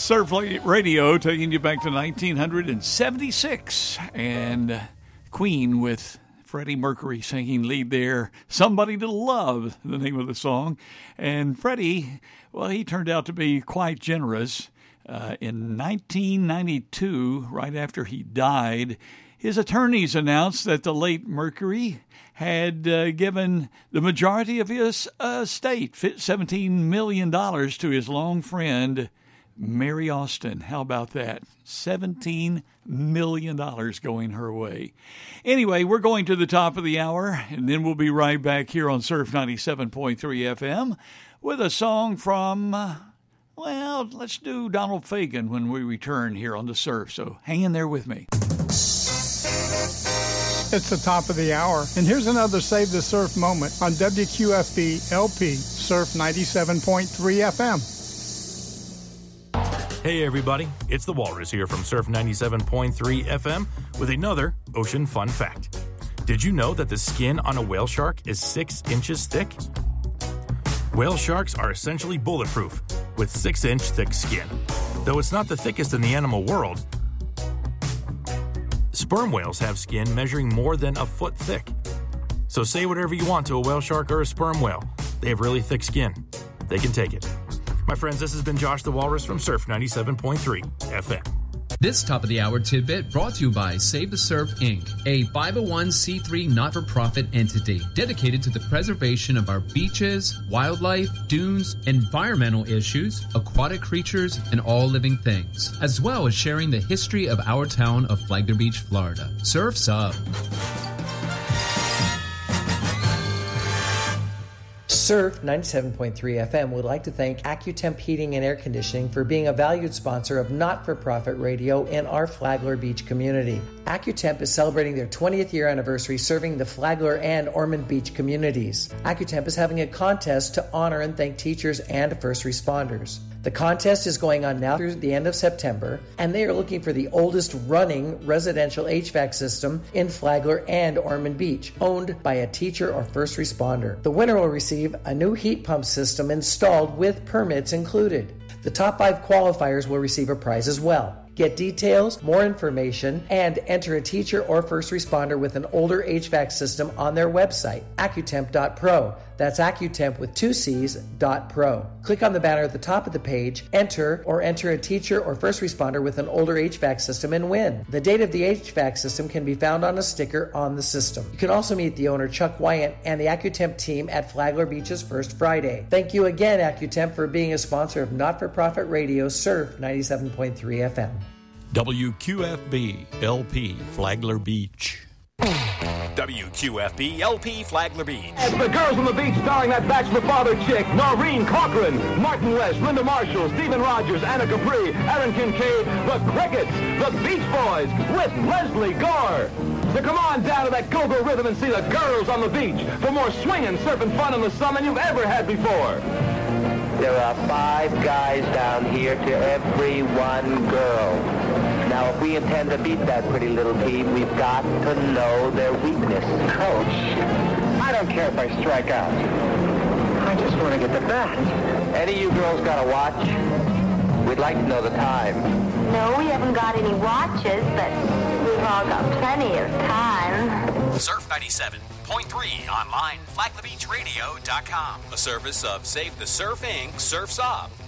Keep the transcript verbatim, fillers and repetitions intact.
Surf Radio taking you back to nineteen seventy-six. And Queen with Freddie Mercury singing lead there. Somebody to Love, the name of the song. And Freddie, well, he turned out to be quite generous. Uh, in nineteen ninety-two, right after he died, his attorneys announced that the late Mercury had uh, given the majority of his estate, seventeen million dollars, to his long friend, Mary Austin. How about that? seventeen million dollars going her way. Anyway, we're going to the top of the hour, and then we'll be right back here on Surf ninety-seven point three F M with a song from, uh, well, let's do Donald Fagen when we return here on the Surf. So hang in there with me. It's the top of the hour, and here's another Save the Surf moment on W Q F B L P Surf ninety-seven point three F M. Hey everybody, it's the Walrus here from Surf ninety-seven point three F M with another ocean fun fact. Did you know that the skin on a whale shark is six inches thick? Whale sharks are essentially bulletproof with six inch thick skin. Though it's not the thickest in the animal world, sperm whales have skin measuring more than a foot thick. So say whatever you want to a whale shark or a sperm whale. They have really thick skin. They can take it. My friends, this has been Josh the Walrus from Surf ninety-seven point three F M. This top of the hour tidbit brought to you by Save the Surf Incorporated, a five oh one c three not-for-profit entity dedicated to the preservation of our beaches, wildlife, dunes, environmental issues, aquatic creatures, and all living things, as well as sharing the history of our town of Flagler Beach, Florida. Surf's up. Surf ninety-seven point three F M would like to thank AccuTemp Heating and Air Conditioning for being a valued sponsor of not-for-profit radio in our Flagler Beach community. AccuTemp is celebrating their twentieth year anniversary serving the Flagler and Ormond Beach communities. AccuTemp is having a contest to honor and thank teachers and first responders. The contest is going on now through the end of September, and they are looking for the oldest running residential H V A C system in Flagler and Ormond Beach, owned by a teacher or first responder. The winner will receive a new heat pump system installed with permits included. The top five qualifiers will receive a prize as well. Get details, more information, and enter a teacher or first responder with an older H V A C system on their website, accutemp dot pro. That's AccuTemp with two C's, dot pro. Click on the banner at the top of the page, enter, or enter a teacher or first responder with an older H V A C system and win. The date of the H V A C system can be found on a sticker on the system. You can also meet the owner, Chuck Wyant, and the AccuTemp team at Flagler Beach's First Friday. Thank you again, AccuTemp, for being a sponsor of not-for-profit radio Surf ninety-seven point three F M. W Q F B L P Flagler Beach. W Q F B L P Flagler Beach. As the Girls on the Beach, starring that bachelor father chick, Noreen Cochran, Martin West, Linda Marshall, Stephen Rogers, Anna Capri, Aaron Kincaid, the Crickets, the Beach Boys, with Leslie Gore. So come on down to that go-go rhythm and see the Girls on the Beach for more swinging, surfing fun in the summer than you've ever had before. There are five guys down here to every one girl. Now, if we intend to beat that pretty little team, we've got to know their weakness. Coach, I don't care if I strike out. I just want to get the bat. Any of you girls got a watch? We'd like to know the time. No, we haven't got any watches, but we've all got plenty of time. Surf ninety-seven point three online, flagler beach radio dot com. A service of Save the Surf Incorporated. Surf's Up.